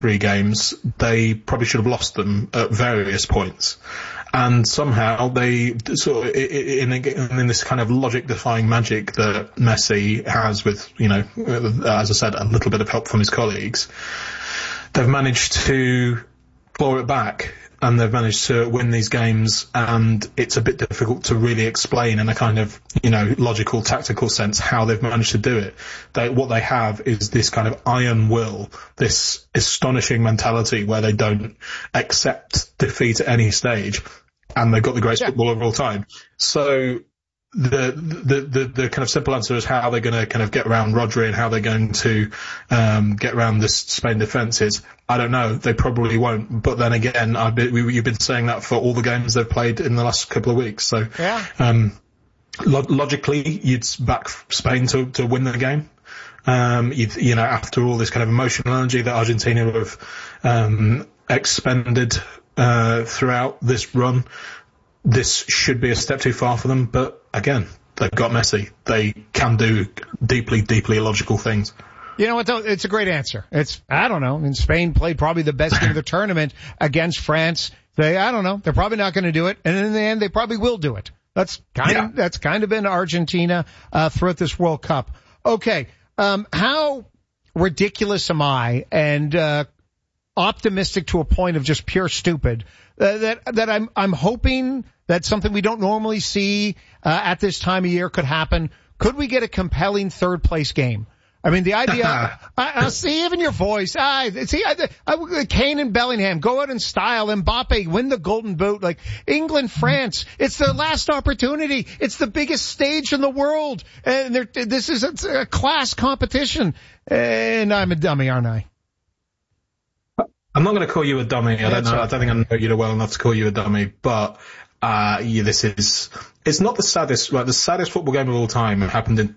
3 games, they probably should have lost them at various points. And somehow they sort of, in this kind of logic-defying magic that Messi has with, as I said, a little bit of help from his colleagues, they've managed to claw it back, and they've managed to win these games, and it's a bit difficult to really explain in a kind of, logical, tactical sense how they've managed to do it. What they have is this kind of iron will, this astonishing mentality where they don't accept defeat at any stage, and they've got the greatest footballer of all time. So the kind of simple answer is how they're going to kind of get around Rodri and how they're going to get around this Spain defence is, I don't know. They probably won't. But then again, you've been saying that for all the games they've played in the last couple of weeks. So logically, you'd back Spain to win the game. After all this kind of emotional energy that Argentina have expended throughout this run, this should be a step too far for them. But again, they've got Messi. They can do deeply, deeply illogical things. You know what, though? It's a great answer. I don't know. And Spain played probably the best game of the tournament against France. I don't know. They're probably not going to do it. And in the end, they probably will do it. That's kind of been Argentina, throughout this World Cup. Okay. How ridiculous am I and, optimistic to a point of just pure stupid, that I'm hoping that something we don't normally see, at this time of year could happen. Could we get a compelling third place game? I mean, the idea, I see even your voice. Kane and Bellingham go out in style. Mbappe win the Golden Boot. Like England, France. It's their last opportunity. It's the biggest stage in the world. And this is a class competition. And I'm a dummy, aren't I? I'm not going to call you a dummy. I don't think I know you well enough to call you a dummy, but it's not the saddest, the saddest football game of all time. It happened in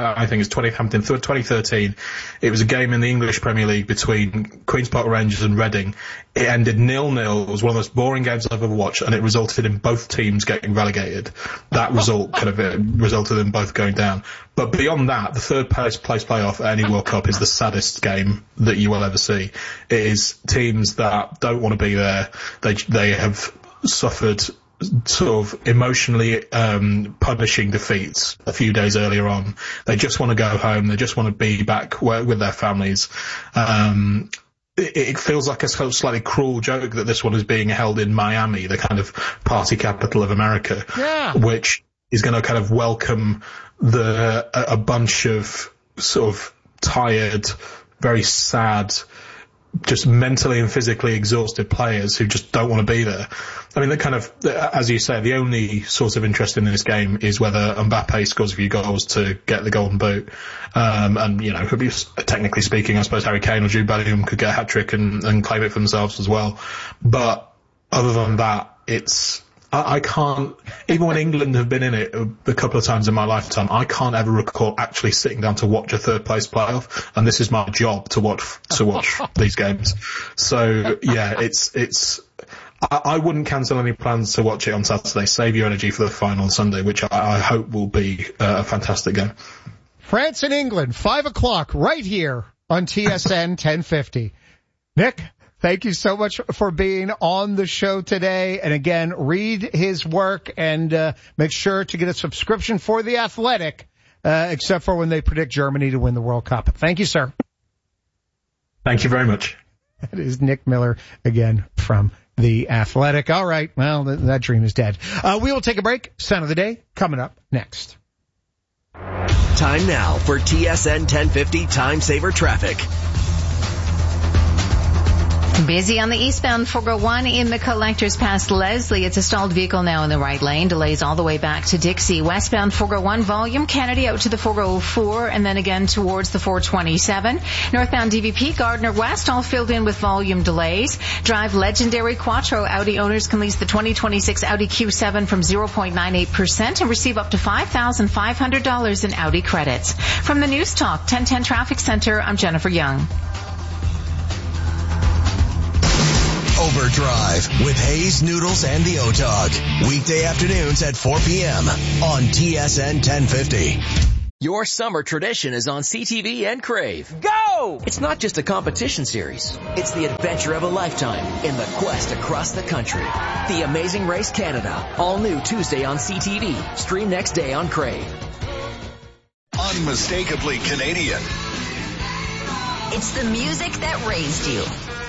2013. It was a game in the English Premier League between Queen's Park Rangers and Reading. It ended 0-0. It was one of the most boring games I've ever watched, and it resulted in both teams getting relegated. That result kind of resulted in both going down. But beyond that, the third place playoff at any World Cup is the saddest game that you will ever see. It is teams that don't want to be there. They have suffered sort of emotionally punishing defeats a few days earlier on. They just want to go home. They just want to be back with their families. It feels like a sort of slightly cruel joke that this one is being held in Miami, the kind of party capital of America, which is going to kind of welcome a bunch of sort of tired, very sad, just mentally and physically exhausted players who just don't want to be there. I mean, as you say, the only source of interest in this game is whether Mbappe scores a few goals to get the Golden Boot. Technically speaking, I suppose Harry Kane or Jude Bellingham could get a hat-trick and claim it for themselves as well. But other than that, I can't, even when England have been in it a couple of times in my lifetime, I can't ever recall actually sitting down to watch a third place playoff, and this is my job to watch these games. So yeah, I wouldn't cancel any plans to watch it on Saturday. Save your energy for the final on Sunday, which I hope will be a fantastic game. France and England, 5:00 right here on TSN 1050. Nick, thank you so much for being on the show today. And again, read his work and make sure to get a subscription for The Athletic, except for when they predict Germany to win the World Cup. Thank you, sir. Thank you very much. That is Nick Miller again from The Athletic. All right. Well, that dream is dead. We will take a break. Sound of the day coming up next. Time now for TSN 1050 Time Saver Traffic. Busy on the eastbound 401 in the collectors past Leslie. It's a stalled vehicle now in the right lane. Delays all the way back to Dixie. Westbound 401 volume, Kennedy out to the 404 and then again towards the 427. Northbound DVP Gardner West all filled in with volume delays. Drive legendary Quattro. Audi owners can lease the 2026 Audi Q7 from 0.98% and receive up to $5,500 in Audi credits. From the News Talk 1010 Traffic Center, I'm Jennifer Young. Overdrive with Hayes, Noodles, and the O-Dog. Weekday afternoons at 4 p.m. on TSN 1050. Your summer tradition is on CTV and Crave. Go! Whoa! It's not just a competition series. It's the adventure of a lifetime in the quest across the country. The Amazing Race Canada. All new Tuesday on CTV. Stream next day on Crave. Unmistakably Canadian. It's the music that raised you.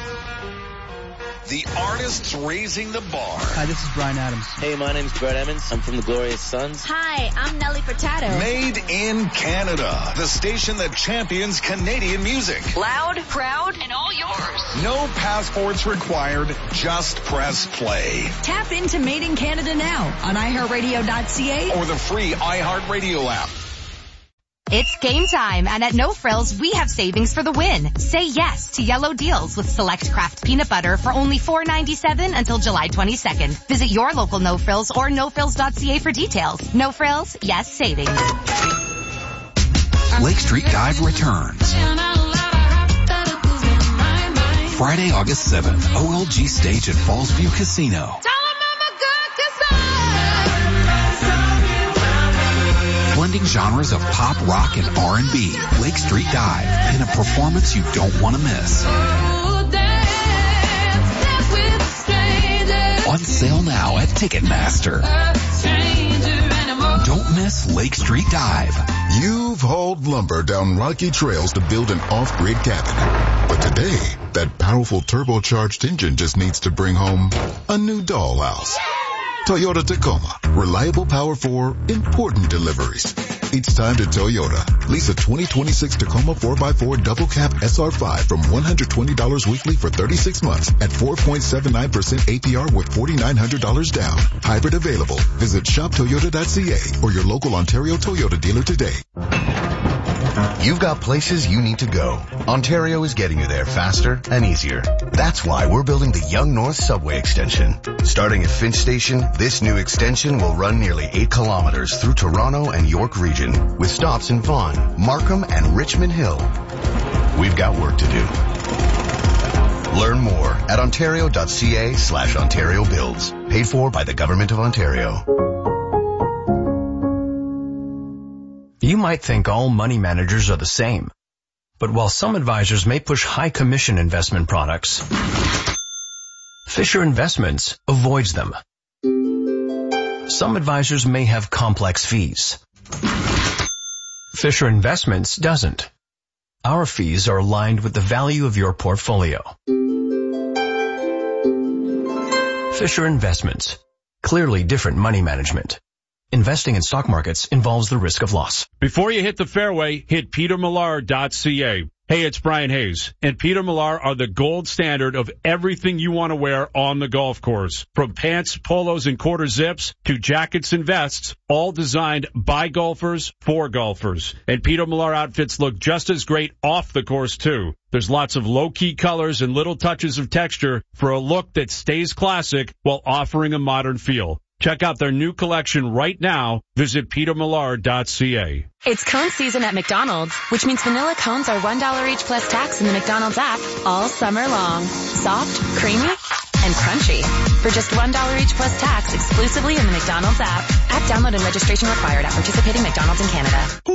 The artists raising the bar. Hi, this is Bryan Adams. Hey, my name's Brett Emmons. I'm from the Glorious Sons. Hi, I'm Nelly Furtado. Made in Canada. The station that champions Canadian music. Loud, proud, and all yours. No passports required. Just press play. Tap into Made in Canada now on iHeartRadio.ca or the free iHeartRadio app. It's game time, and at No Frills, we have savings for the win. Say yes to yellow deals with select Kraft peanut butter for only $4.97 until July 22nd. Visit your local No Frills or nofrills.ca for details. No Frills, yes savings. Lake Street Dive returns. Friday, August 7th, OLG stage at Fallsview Casino. Blending genres of pop, rock, and R&B. Lake Street Dive in a performance you don't want to miss. On sale now at Ticketmaster. Don't miss Lake Street Dive. You've hauled lumber down rocky trails to build an off-grid cabin. But today, that powerful turbocharged engine just needs to bring home a new dollhouse. Toyota Tacoma. Reliable power for important deliveries. It's time to Toyota. Lease a 2026 Tacoma 4x4 double cab SR5 from $120 weekly for 36 months at 4.79% APR with $4,900 down. Hybrid available. Visit shoptoyota.ca or your local Ontario Toyota dealer today. You've got places you need to go. Ontario is getting you there faster and easier. That's why we're building the Yonge North Subway Extension. Starting at Finch Station, this new extension will run nearly 8 kilometers through Toronto and York region, with stops in Vaughan, Markham, and Richmond Hill. We've got work to do. Learn more at ontario.ca/Ontario Builds. Paid for by the Government of Ontario. You might think all money managers are the same. But while some advisors may push high commission investment products, Fisher Investments avoids them. Some advisors may have complex fees. Fisher Investments doesn't. Our fees are aligned with the value of your portfolio. Fisher Investments. Clearly different money management. Investing in stock markets involves the risk of loss. Before you hit the fairway, hit petermillar.ca. Hey, it's Brian Hayes, and Peter Millar are the gold standard of everything you want to wear on the golf course. From pants, polos, and quarter zips to jackets and vests, all designed by golfers for golfers. And Peter Millar outfits look just as great off the course, too. There's lots of low-key colors and little touches of texture for a look that stays classic while offering a modern feel. Check out their new collection right now. Visit petermillar.ca. It's cone season at McDonald's, which means vanilla cones are $1 each plus tax in the McDonald's app all summer long. Soft, creamy, and crunchy. For just $1 each plus tax exclusively in the McDonald's app. App download and registration required at participating McDonald's in Canada.